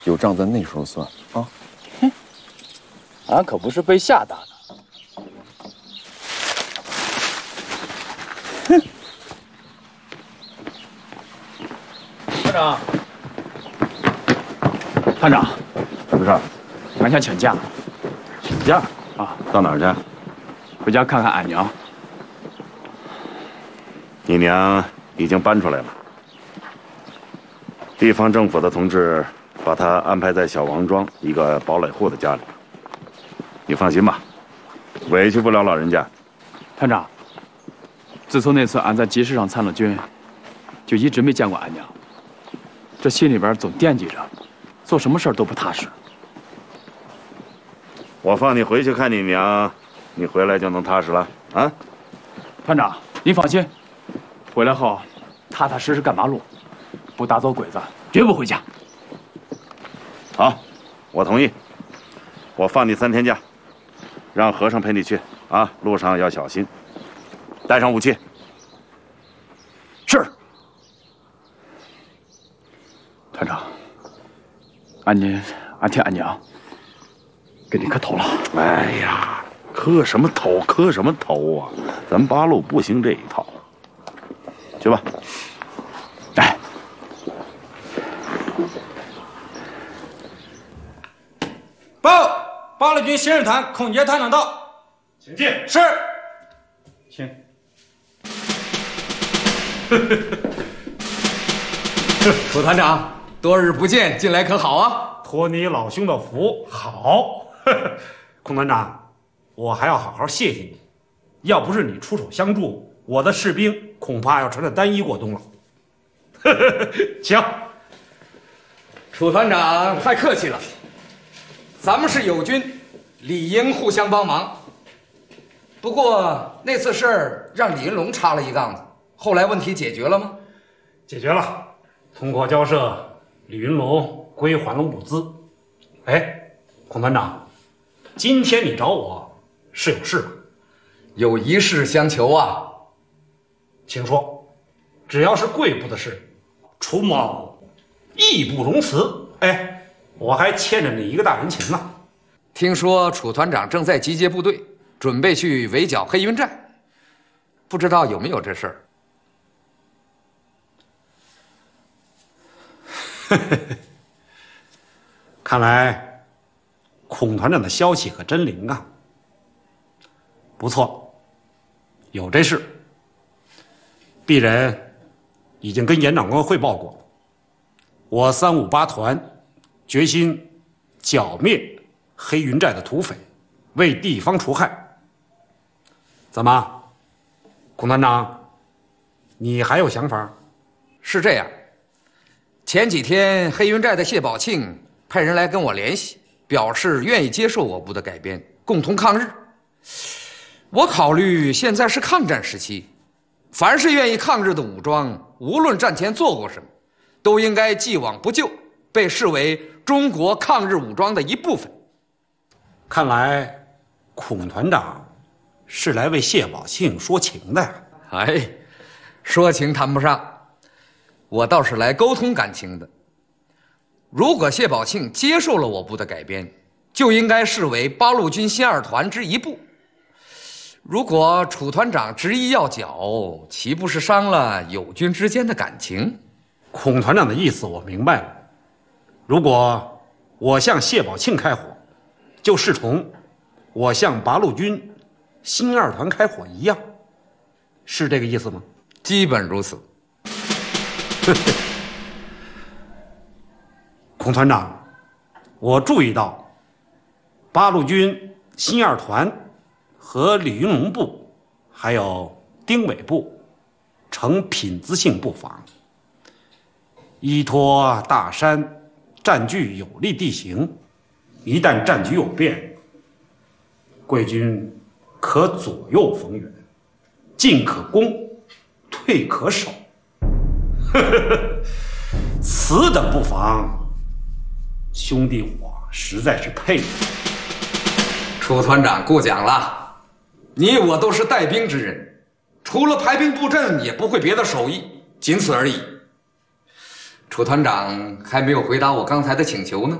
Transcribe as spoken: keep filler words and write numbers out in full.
有账在那时候算啊。 哼，俺可不是被吓大的。哼，探长，探长， 什么事儿？ 俺想请假。 请假啊？ 到哪儿去？ 回家看看俺娘。 你娘已经搬出来了。地方政府的同志把她安排在小王庄一个堡垒户的家里。你放心吧，委屈不了老人家。 探长，自从那次俺在集市上参了军，就一直没见过俺娘，这心里边总惦记着，做什么事儿都不踏实。 我放你回去看你娘，你回来就能踏实了啊！ 探长，您放心，回来后踏踏实实干马路，不打走鬼子，绝不回家。 好，我同意。我放你三天假，让和尚陪你去啊！路上要小心，带上武器。 是。探长，俺您，俺替俺娘给你磕头了。 哎呀，磕什么头？磕什么头啊？咱八路不兴这一套。去吧。 来。 报，八路军新日团孔杰团长到， 请进。 是。 请。 楚团长，多日不见，近来可好啊？ 托你老兄的福，好。孔团长，我还要好好谢谢你，要不是你出手相助，我的士兵恐怕要成了单衣过冬了。请。 楚团长太客气了，咱们是友军，理应互相帮忙。不过那次事儿让李云龙插了一杠子，后来问题解决了吗？ 解决了，通过交涉，李云龙归还了物资。哎，孔团长，今天你找我是有事吧？ 有一事相求啊。 请说，只要是贵部的事，楚某义不容辞。哎，我还欠着你一个大人情呢。 听说楚团长正在集结部队，准备去围剿黑云寨，不知道有没有这事儿？ 看来孔团长的消息可真灵啊！不错，有这事。鄙人已经跟严长官汇报过，我三五八团决心剿灭黑云寨的土匪，为地方除害。怎么，孔团长，你还有想法？ 是这样，前几天黑云寨的谢宝庆派人来跟我联系，表示愿意接受我部的改编，共同抗日。我考虑现在是抗战时期，凡是愿意抗日的武装，无论战前做过什么，都应该既往不咎，被视为中国抗日武装的一部分。 看来孔团长是来为谢宝庆说情的呀。 哎，说情谈不上，我倒是来沟通感情的。如果谢宝庆接受了我部的改编，就应该视为八路军新二团之一部。如果楚团长执意要剿，岂不是伤了友军之间的感情？ 孔团长的意思我明白了。如果我向谢宝庆开火，就视同我向八路军新二团开火一样，是这个意思吗？ 基本如此。 孔团长，我注意到八路军新二团和李云龙部还有丁伟部呈品资性布防，依托大山，占据有利地形，一旦战局有变，贵军可左右逢源，进可攻，退可守。此等布防，兄弟我实在是佩服。 楚团长过奖了，你我都是带兵之人，除了排兵布阵，也不会别的手艺，仅此而已。 楚团长还没有回答我刚才的请求呢。